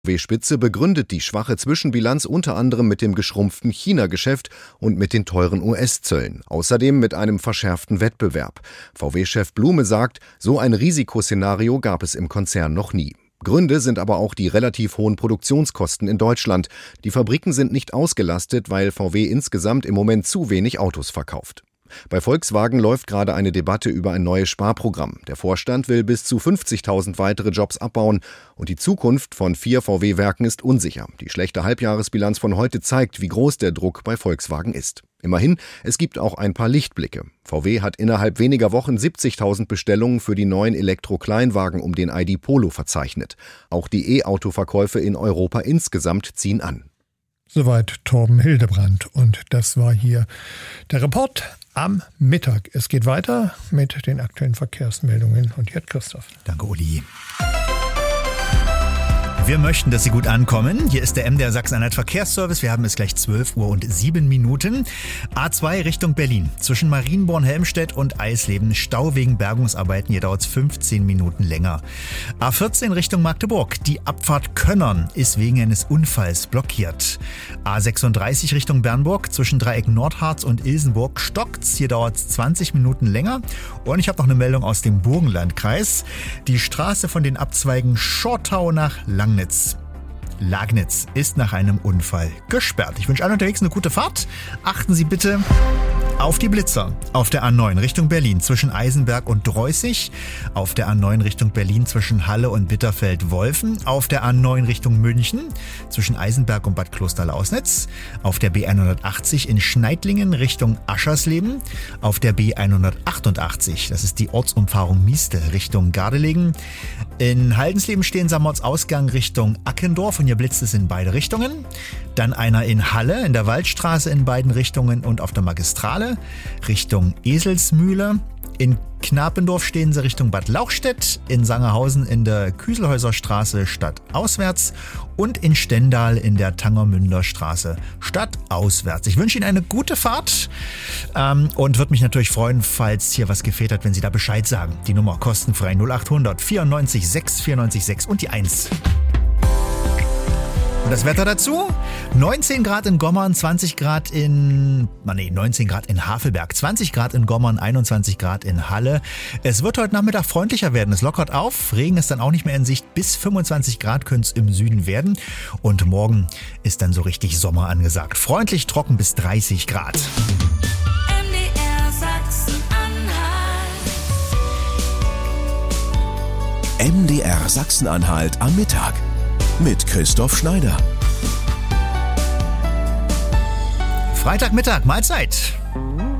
VW-Spitze begründet die schwache Zwischenbilanz unter anderem mit dem geschrumpften China-Geschäft und mit den teuren US-Zöllen. Außerdem mit einem verschärften Wettbewerb. VW-Chef Blume sagt, so ein Risikoszenario gab es im Konzern noch nie. Gründe sind aber auch die relativ hohen Produktionskosten in Deutschland. Die Fabriken sind nicht ausgelastet, weil VW insgesamt im Moment zu wenig Autos verkauft. Bei Volkswagen läuft gerade eine Debatte über ein neues Sparprogramm. Der Vorstand will bis zu 50.000 weitere Jobs abbauen und die Zukunft von 4 VW-Werken ist unsicher. Die schlechte Halbjahresbilanz von heute zeigt, wie groß der Druck bei Volkswagen ist. Immerhin, es gibt auch ein paar Lichtblicke. VW hat innerhalb weniger Wochen 70.000 Bestellungen für die neuen Elektro-Kleinwagen um den ID Polo verzeichnet. Auch die E-Auto-Verkäufe in Europa insgesamt ziehen an. Soweit Torben Hildebrand. Und das war hier der Report am Mittag. Es geht weiter mit den aktuellen Verkehrsmeldungen. Und jetzt Christoph. Danke, Uli. Wir möchten, dass Sie gut ankommen. Hier ist der MDR Sachsen-Anhalt Verkehrsservice. Wir haben es gleich 12 Uhr und 7 Minuten. A2 Richtung Berlin. Zwischen Marienborn-Helmstedt und Eisleben. Stau wegen Bergungsarbeiten. Hier dauert es 15 Minuten länger. A14 Richtung Magdeburg. Die Abfahrt Könnern ist wegen eines Unfalls blockiert. A36 Richtung Bernburg. Zwischen Dreieck Nordharz und Ilsenburg stockt's. Hier dauert es 20 Minuten länger. Und ich habe noch eine Meldung aus dem Burgenlandkreis. Die Straße von den Abzweigen Schortau nach Lagnitz ist nach einem Unfall gesperrt. Ich wünsche allen unterwegs eine gute Fahrt. Achten Sie bitte auf die Blitzer. Auf der A9 Richtung Berlin zwischen Eisenberg und Dreußig. Auf der A9 Richtung Berlin zwischen Halle und Bitterfeld-Wolfen. Auf der A9 Richtung München zwischen Eisenberg und Bad Klosterlausnitz. Auf der B180 in Schneidlingen Richtung Aschersleben. Auf der B188, das ist die Ortsumfahrung Mieste Richtung Gardelegen. In Haldensleben stehen Sie am Ortsausgang Richtung Ackendorf und hier blitzt es in beide Richtungen. Dann einer in Halle in der Waldstraße in beiden Richtungen und auf der Magistrale Richtung Eselsmühle. In Knapendorf stehen sie Richtung Bad Lauchstädt, in Sangerhausen in der Küselhäuser Straße stadtauswärts und in Stendal in der Tangermünder Straße stadtauswärts. Ich wünsche Ihnen eine gute Fahrt und würde mich natürlich freuen, falls hier was gefehlt hat, wenn Sie da Bescheid sagen. Die Nummer kostenfrei 0800 94 6 94 6 und die 1. Und das Wetter dazu? 19 Grad in Gommern, 19 Grad in Havelberg, 20 Grad in Gommern, 21 Grad in Halle. Es wird heute Nachmittag freundlicher werden. Es lockert auf. Regen ist dann auch nicht mehr in Sicht. Bis 25 Grad könnte es im Süden werden. Und morgen ist dann so richtig Sommer angesagt. Freundlich trocken bis 30 Grad. MDR Sachsen-Anhalt. MDR Sachsen-Anhalt am Mittag. Mit Christoph Schneider. Freitagmittag, Mahlzeit.